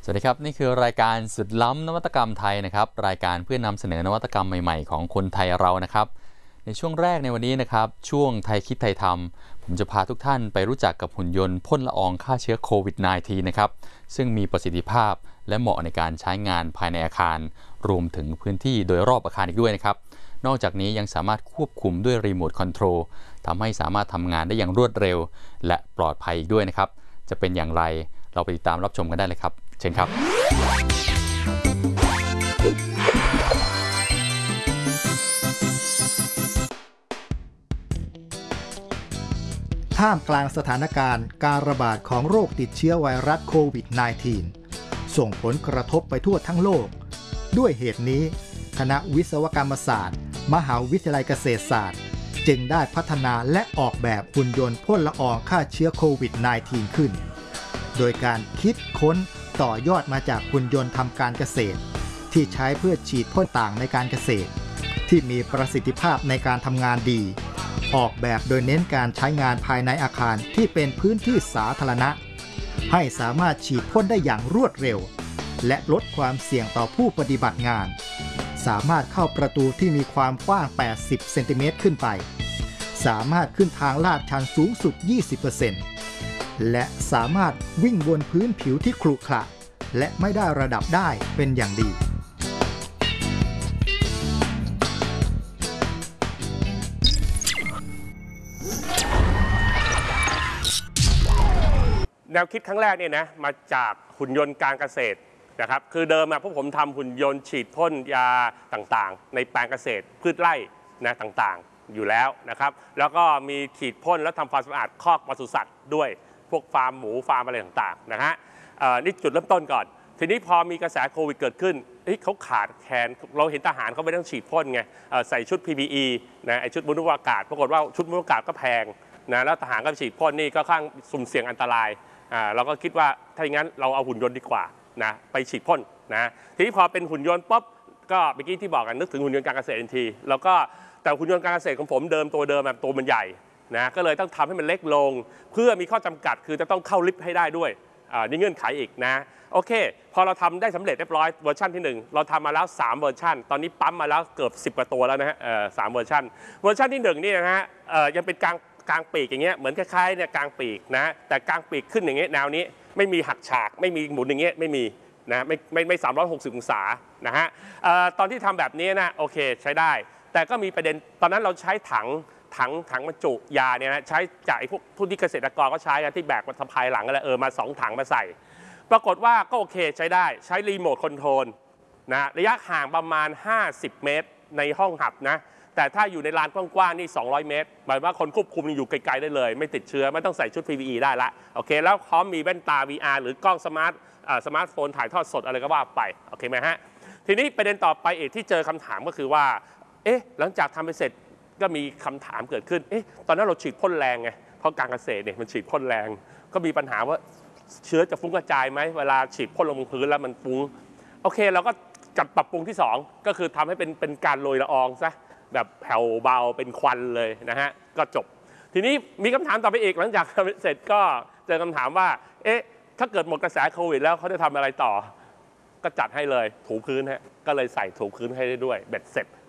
สวัสดีครับนี่คือรายการสุดล้ำนวัตกรรมไทยนะครับรายการเพื่อนำเสนอนวัตกรรมใหม่ๆของคนไทยเรานะครับในช่วงแรกในวันนี้นะครับช่วงไทยคิดไทยทำผมจะพาทุกท่านไปรู้จักกับหุ่นยนต์พ่นละอองฆ่าเชื้อโควิด -19 นะครับซึ่งมีประสิทธิภาพและเหมาะในการใช้งานภายในอาคารรวมถึงพื้นที่โดยรอบอาคารอีกด้วยนะครับนอกจากนี้ยังสามารถควบคุมด้วยรีโมทคอนโทรลทำให้สามารถทำงานได้อย่างรวดเร็วและปลอดภัยอีกด้วยนะครับจะเป็นอย่างไรเราไปติดตามรับชมกันได้เลยครับเชิญครับท่ามกลางสถานการณ์การระบาดของโรคติดเชื้อไวรัสโควิด -19 ส่งผลกระทบไปทั่วทั้งโลกด้วยเหตุนี้คณะวิศวกรรมศาสตร์มหาวิทยาลัยเกษตรศาสตร์จึงได้พัฒนาและออกแบบหุ่นยนต์พ่นละอองฆ่าเชื้อโควิด -19 ขึ้นโดยการคิดค้นต่อยอดมาจากหุ่นยนต์ทำการเกษตรที่ใช้เพื่อฉีดพ่นต่างในการเกษตรที่มีประสิทธิภาพในการทำงานดีออกแบบโดยเน้นการใช้งานภายในอาคารที่เป็นพื้นที่สาธารณะให้สามารถฉีดพ่นได้อย่างรวดเร็วและลดความเสี่ยงต่อผู้ปฏิบัติงานสามารถเข้าประตูที่มีความกว้าง80 เซนติเมตรขึ้นไปสามารถขึ้นทางลาดชันสูงสุด 20%และสามารถวิ่งบนพื้นผิวที่ขรุขระและไม่ได้ระดับได้เป็นอย่างดีแนวคิดครั้งแรกเนี่ยนะมาจากหุ่นยนต์การเกษตรนะครับคือเดิมพวกผมทำหุ่นยนต์ฉีดพ่นยาต่างๆในแปลงเกษตรพืชไร่นะต่างๆอยู่แล้วนะครับแล้วก็มีฉีดพ่นแล้วทำความสะอาดคอกปศุสัตว์ด้วยพวกฟาร์มหมูฟาร์มอะไรต่างๆนะฮะนี่จุดเริ่มต้นก่อนทีนี้พอมีกระแสโควิดเกิดขึ้นเขาขาดแคลนเราเห็นทหารเขาไม่ต้องฉีดพ่นไงใส่ชุด PPE นะไอชุดบรรลุอากาศปรากฏว่าชุดบรรลุอากาศก็แพงนะแล้วทหารก็ฉีดพ่นนี่ก็ค่อนข้างสุ่มเสี่ยงอันตรายเราก็คิดว่าถ้าอย่างนั้นเราเอาหุ่นยนต์ดีกว่านะไปฉีดพ่นนะทีนี้พอเป็นหุ่นยนต์ปุ๊บก็เมื่อกี้ที่บอกกันนึกถึงหุ่นยนต์การเกษตรทันทีแล้วก็แต่หุ่นยนต์การเกษตรของผมตัวเดิมตัวมันใหญ่นะก็เลยต้องทำให้มันเล็กลงเพื่อมีข้อจำกัดคือจะต้องเข้าลิฟต์ให้ได้ด้วยนี่เงื่อนไขอีกนะโอเคพอเราทำได้สำเร็จเรียบร้อยเวอร์ชันที่1เราทำมาแล้ว3เวอร์ชันตอนนี้ปั๊มมาแล้วเกือบ10กว่าตัวแล้วนะฮะ3เวอร์ชันที่1นี่นะฮะยังเป็นกลางปีกอย่างเงี้ยเหมือนคล้ายๆเนี่ยกลางปีกนะแต่กลางปีกขึ้นอย่างเงี้ยแนวนี้ไม่มีหักฉากไม่มีหมุนอย่างเงี้ยไม่มีนะไม่360 องศานะฮะตอนที่ทำแบบนี้นะโอเคใช้ได้แต่ก็มีประเด็นตอนนั้นเราใช้ถังบรรจุยาเนี่ยนะใช้จากพวกที่เกษตรกรก็ใช้กันที่แบกมาสะพายหลังอะไรมา2 ถังมาใส่ปรากฏว่าก็โอเคใช้ได้ใช้รีโมทคอนโทรลนะระยะห่างประมาณ50 เมตรในห้องหับนะแต่ถ้าอยู่ในลานกว้างๆนี่200 เมตรหมายว่าคนควบคุมอยู่ไกลๆได้เลยไม่ติดเชื้อไม่ต้องใส่ชุด PPE ได้ละโอเคแล้วพร้อมมีแว่นตา VR หรือกล้องสมาร์ทโฟนถ่ายทอดสดอะไรก็ว่าไปโอเคไหมฮะทีนี้ประเด็นต่อไปอีกที่เจอคำถามก็คือว่าหลังจากทำไปเสร็จก็มีคำถามเกิดขึ้นตอนนั้นเราฉีดพ่นแรงไงเพราะการเกษตรเนี่ยมันฉีดพ่นแรงก็มีปัญหาว่าเชื้อจะฟุ้งกระจายไหมเวลาฉีดพ่นลงพื้นแล้วมันฟุ้งโอเคเราก็จัดปรับปรุงที่2ก็คือทำให้เป็นการโรยละอองซะแบบแผ่วเบาเป็นควันเลยนะฮะก็จบทีนี้มีคำถามต่อไปอีกหลังจากเสร็จก็เจอคำถามว่าถ้าเกิดหมดกระแสโควิดแล้วเขาจะทำอะไรต่อก็จัดให้เลยถูพื้นฮะก็เลยใส่ถูพื้นให้ได้ด้วยเบ็ดเสร็จ